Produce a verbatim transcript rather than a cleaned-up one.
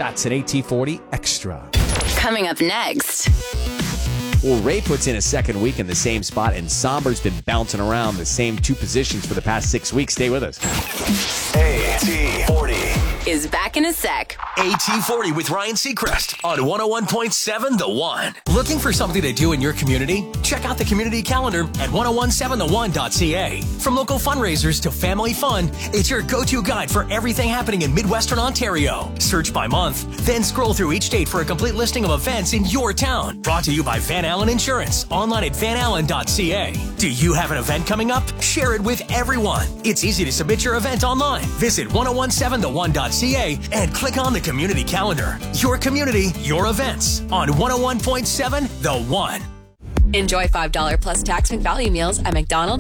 That's an A T forty Extra. Coming up next. Well, Ray puts in a second week in the same spot, and Somber's been bouncing around the same two positions for the past six weeks. Stay with us. A T forty is back in a sec. A T forty with Ryan Seacrest on one oh one point seven The One. Looking for something to do in your community? Check out the community calendar at ten seventeen the one dot c a. From local fundraisers to family fun, it's your go-to guide for everything happening in Midwestern Ontario. Search by month, then scroll through each date for a complete listing of events in your town. Brought to you by Van Allen Insurance, online at van allen dot c a. Do you have an event coming up? Share it with everyone. It's easy to submit your event online. Visit ten seventeen the one dot c a and click on the community calendar. Your community, your events on one oh one point seven The One. Enjoy five dollars plus tax and value meals at McDonald's,